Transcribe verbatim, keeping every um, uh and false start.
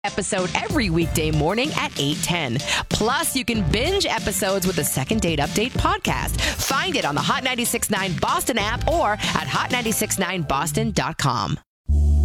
Episode every weekday morning at eight ten. Plus, you can binge episodes with the Second Date Update podcast. Find it on the Hot ninety-six point nine Boston app or at hot nine six nine boston dot com.